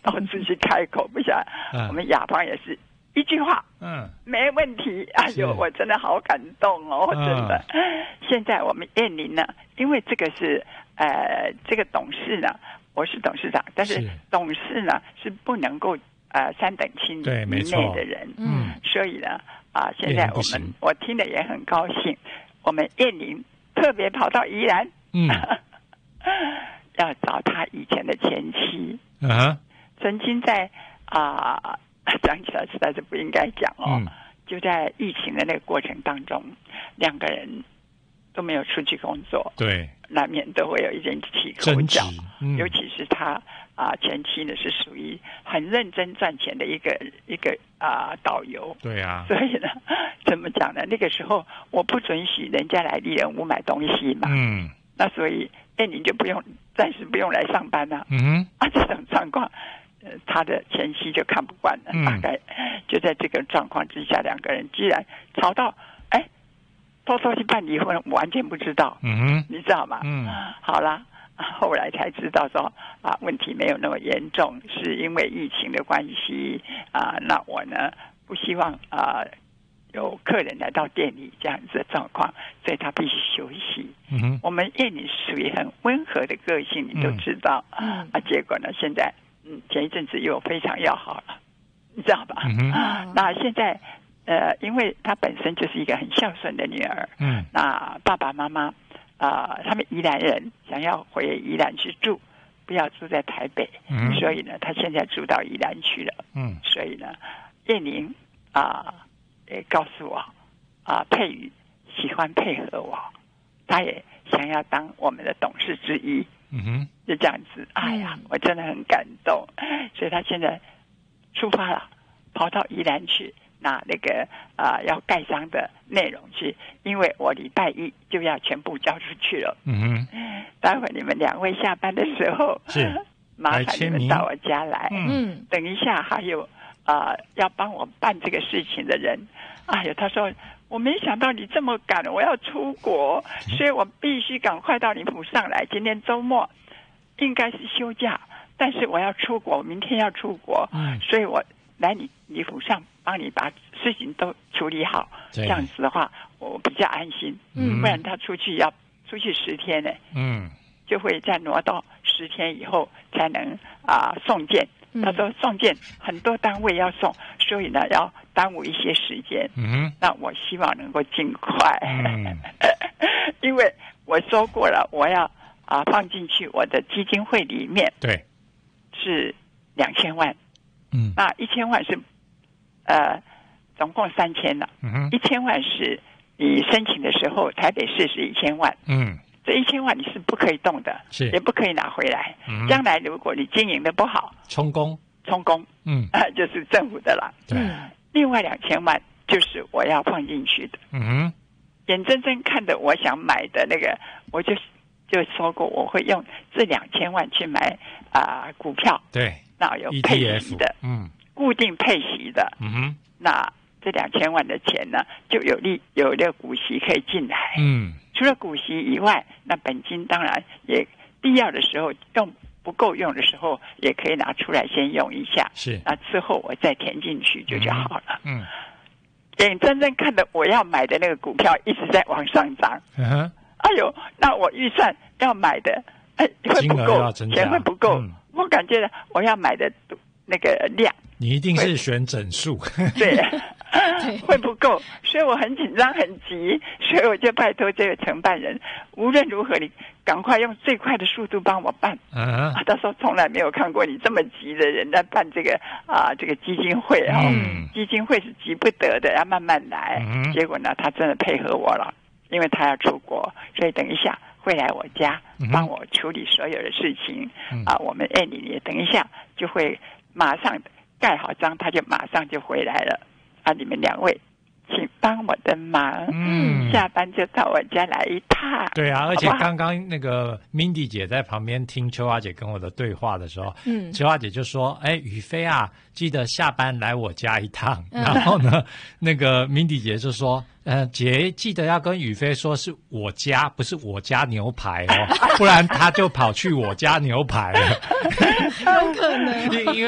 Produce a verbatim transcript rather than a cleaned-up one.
我自己开口，不想、嗯、我们雅芳也是一句话，嗯，没问题。哎呦，我真的好感动哦，真的。嗯、现在我们燕玲呢，因为这个是呃，这个董事呢，我是董事长，但是董事呢是不能够呃三等亲以内的人，嗯，所以呢啊、呃，现在我们我听了也很高兴，我们燕玲特别跑到宜兰，嗯，要找他以前的前妻，啊，曾经在啊。呃讲起来实在是不应该讲哦、嗯，就在疫情的那个过程当中，两个人都没有出去工作， 对， 难免都会有一点起口角、嗯，尤其是他啊、呃、前妻呢是属于很认真赚钱的一个一个啊、呃、导游， 对啊， 所以呢，怎么讲呢？那个时候我不准许人家来丽人屋买东西嘛，嗯，那所以哎你就不用暂时不用来上班了、啊，嗯啊这种状况。呃，他的前妻就看不惯了、嗯，大概就在这个状况之下，两个人居然吵到，哎，偷偷去办离婚，我完全不知道，嗯，你知道吗？嗯，好了，后来才知道说啊，问题没有那么严重，是因为疫情的关系啊。那我呢不希望啊有客人来到店里这样子的状况，所以他必须休息。嗯，我们燕玲属于很温和的个性，你都知道，嗯、啊，结果呢现在。嗯，前一阵子又非常要好了，你知道吧？嗯、那现在，呃，因为她本身就是一个很孝顺的女儿，嗯，那爸爸妈妈啊、呃，他们宜兰人想要回宜兰去住，不要住在台北，嗯，所以呢，她现在住到宜兰去了，嗯，所以呢，燕玲啊，也告诉我啊，佩瑜喜欢配合我，她也想要当我们的董事之一。嗯哼，就这样子，哎呀，我真的很感动，所以他现在出发了，跑到宜兰去拿那个啊、呃、要盖章的内容去，因为我礼拜一就要全部交出去了。嗯哼，待会你们两位下班的时候，是麻烦你们到我家来。嗯，等一下还有啊、呃、要帮我办这个事情的人，哎呀，他说。我没想到你这么赶，我要出国，所以我必须赶快到你府上来。今天周末应该是休假，但是我要出国，我明天要出国，嗯，所以我来你你府上帮你把事情都处理好，这样子的话我比较安心。嗯，不然他出去要出去十天呢，嗯，就会再挪到十天以后才能啊、呃、送件。他说送件很多单位要送，所以呢要耽误一些时间。嗯，那我希望能够尽快。嗯，因为我说过了，我要啊放进去我的基金会里面。对，是两千万。嗯，那一千万是呃总共三千了。嗯，一千万是你申请的时候台北市是一千万。嗯。这一千万你是不可以动的，是也不可以拿回来。嗯、将来如果你经营的不好，充公，充公，嗯，啊、呃，就是政府的了。对，另外两千万就是我要放进去的。嗯，眼睁睁看着我想买的那个，我就就说过我会用这两千万去买啊、呃、股票。对，那有配息的，嗯，固定配息的。嗯哼，那这两千万的钱呢，就有利有那个股息可以进来。嗯。除了股息以外，那本金当然也必要的时候用不够用的时候，也可以拿出来先用一下。是，那之后我再填进去就就好了。嗯，眼睁睁看着我要买的那个股票一直在往上涨。嗯，哎呦，那我预算要买的，哎，会不够，钱会不够。嗯、我感觉我要买的那个量， 你一定是选整数。 对。会不够，所以我很紧张很急，所以我就拜托这个承办人，无论如何你赶快用最快的速度帮我办。啊，他说从来没有看过你这么急的人在办这个啊这个基金会啊、嗯，基金会是急不得的，要慢慢来。嗯、结果呢，他真的配合我了，因为他要出国，所以等一下会来我家帮我处理所有的事情。嗯、啊，我们艾莉也等一下就会马上盖好章，他就马上就回来了。啊，你们两位，请帮我的忙。嗯，下班就到我家来一趟。 对啊，而且刚刚那个 Mindy 姐在旁边听秋华姐跟我的对话的时候，嗯，秋华姐就说：“哎，宇飞啊，记得下班来我家一趟。嗯”然后呢，那个 Mindy 姐就说：“呃，姐记得要跟宇飞说是我家，不是我家牛排哦，不然他就跑去我家牛排了。” 有可能， 因为。